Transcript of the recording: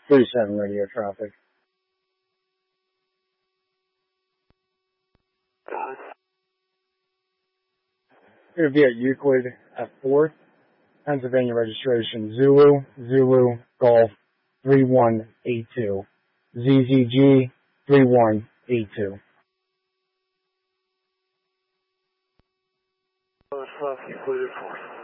37 radio traffic. Going to be at Euclid at 4th, Pennsylvania registration, Zulu, Golf, 3182. ZZG, 3182. Euclid at 4th.